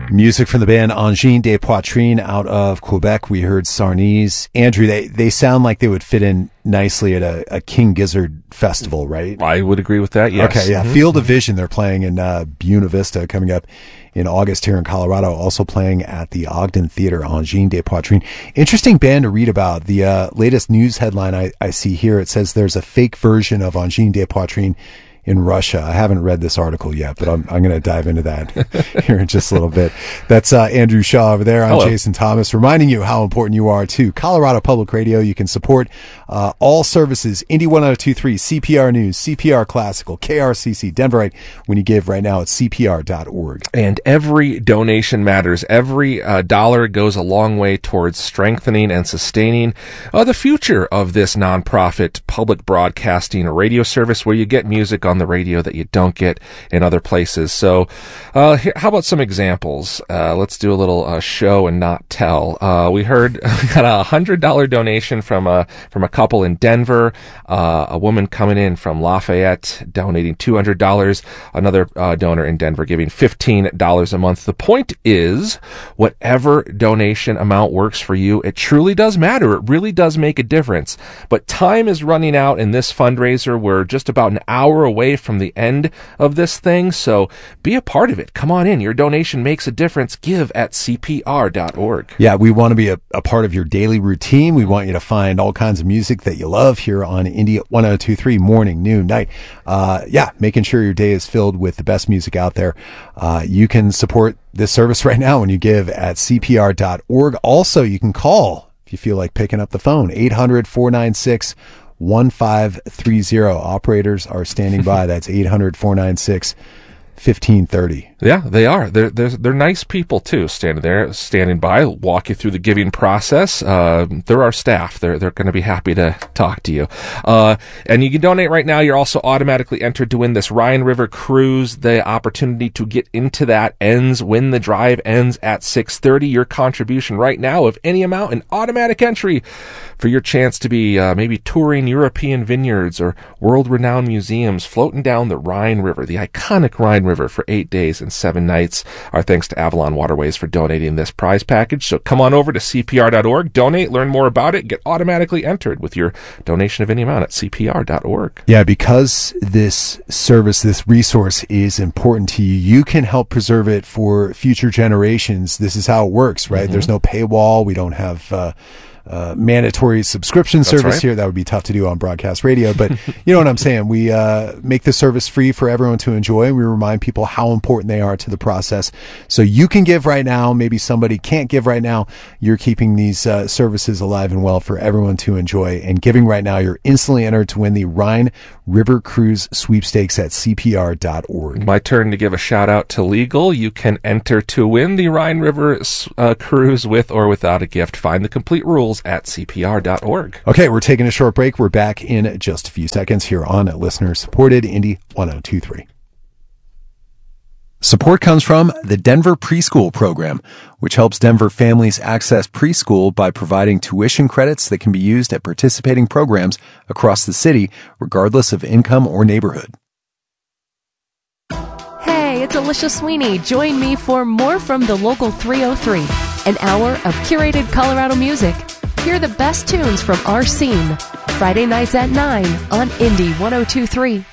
Music from the band Engine des Poitrines out of Quebec. We heard Sarnies. Andrew, they sound like they would fit in nicely at a King Gizzard festival, right? I would agree with that, yes. Okay, yeah. Mm-hmm. Field of Vision, they're playing in Buena Vista coming up in August here in Colorado, also playing at the Ogden Theater, Engine des Poitrines. Interesting band to read about. The latest news headline I see here, it says there's a fake version of Engine des Poitrines in Russia. I haven't read this article yet, but I'm going to dive into that here in just a little bit. That's Andrew Shaw over there. I'm Hello. Jason Thomas, reminding you how important you are to Colorado Public Radio. You can support all services, Indy 1023, CPR News, CPR Classical, KRCC, Denverite, when you give right now at CPR.org. And every donation matters. Every dollar goes a long way towards strengthening and sustaining the future of this nonprofit public broadcasting radio service where you get music on the radio that you don't get in other places. So how about some examples? Let's do a little show and not tell. We got a $100 donation from a couple in Denver, a woman coming in from Lafayette donating $200, another donor in Denver giving $15 a month. The point is, whatever donation amount works for you, it truly does matter. It really does make a difference. But time is running out in this fundraiser. We're just about an hour away from the end of this thing, so be a part of it. Come on in. Your donation makes a difference. Give at CPR.org. Yeah, we want to be a part of your daily routine. We want you to find all kinds of music that you love here on Indy 1023, morning, noon, night. Making sure your day is filled with the best music out there. You can support this service right now when you give at CPR.org. Also, you can call if you feel like picking up the phone, 800-496-1530. Operators are standing by. That's 800-496-1530. Yeah, they are. They're nice people too, standing by, walk you through the giving process. They're our staff. They're going to be happy to talk to you. And you can donate right now. You're also automatically entered to win this Rhine River cruise. The opportunity to get into that ends when the drive ends at 6:30. Your contribution right now of any amount, an automatic entry for your chance to be maybe touring European vineyards or world-renowned museums, floating down the Rhine River, the iconic Rhine River, for 8 days and 7 nights. Our thanks to Avalon Waterways for donating this prize package. So come on over to CPR.org, donate, learn more about it, get automatically entered with your donation of any amount at CPR.org. Yeah, because this service, this resource is important to you, you can help preserve it for future generations. This is how it works, right? Mm-hmm. There's no paywall. We don't have mandatory subscription service here. That would be tough to do on broadcast radio, but you know what I'm saying? We make the service free for everyone to enjoy, and we remind people how important they are to the process. So you can give right now. Maybe somebody can't give right now. You're keeping these services alive and well for everyone to enjoy. And giving right now, you're instantly entered to win the Rhine River Cruise Sweepstakes at CPR.org. My turn to give a shout out to Legal. You can enter to win the Rhine River Cruise with or without a gift. Find the complete rules at CPR.org. Okay, we're taking a short break. We're back in just a few seconds here on listener-supported Indy 1023. Support comes from the Denver Preschool Program, which helps Denver families access preschool by providing tuition credits that can be used at participating programs across the city, regardless of income or neighborhood. Hey, it's Alicia Sweeney. Join me for more from the Local 303, an hour of curated Colorado music. Hear the best tunes from our scene. Friday nights at 9 on Indy 1023.